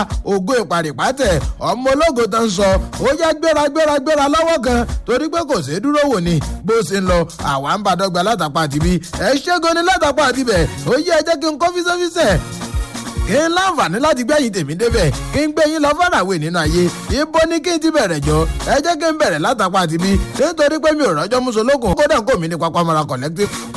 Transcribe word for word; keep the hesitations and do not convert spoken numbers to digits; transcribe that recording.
ògo ìparìpátẹ̀ ọmọ ológo tó ń sọ ó yẹ gbéra gbéra gbéra lọ́wọ́ kan torí pé kò sí dúró wò ni bó ṣe ń lọ àwa ń bá dọ́gba látàpá àtibí ẹ ṣẹ́gun ni látàpá àtibẹ̀ ó yẹ ẹ jẹ́ kí n kọ́ fíṣẹ́fíṣẹ́ kí n láǹfààní láti gbẹ̀yìn tèmi débẹ̀ kí n gbé yín lọ fàràwé nínú ayé ibo ni kí n ti bẹ̀rẹ̀ jọ ẹ jẹ́ kí n bẹ̀rẹ̀ látàpá àtibí nítorí pé mi ò rọ́jọ́ mùsùlùkùn kódà kò mí ní Pápámọ́ra collective